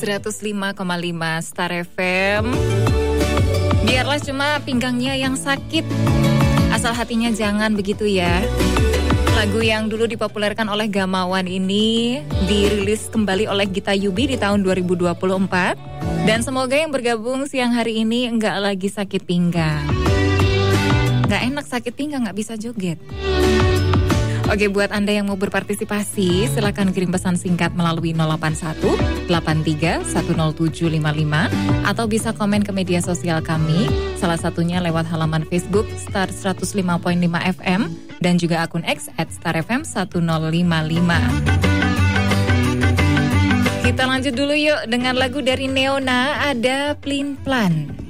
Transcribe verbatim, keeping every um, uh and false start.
seratus lima koma lima Star F M. Biarlah cuma pinggangnya yang sakit, asal hatinya jangan, begitu ya. Lagu yang dulu dipopulerkan oleh Gamawan ini dirilis kembali oleh Gita Yubi di tahun dua ribu dua puluh empat. Dan semoga yang bergabung siang hari ini enggak lagi sakit pinggang. Enggak enak sakit pinggang, enggak bisa joget. Oke, buat Anda yang mau berpartisipasi, silakan kirim pesan singkat melalui nol delapan satu delapan tiga satu nol tujuh lima lima atau bisa komen ke media sosial kami, salah satunya lewat halaman Facebook Star seratus lima koma lima F M dan juga akun X at Star F M satu nol lima lima. Kita lanjut dulu yuk dengan lagu dari Neona, ada Plin Plan.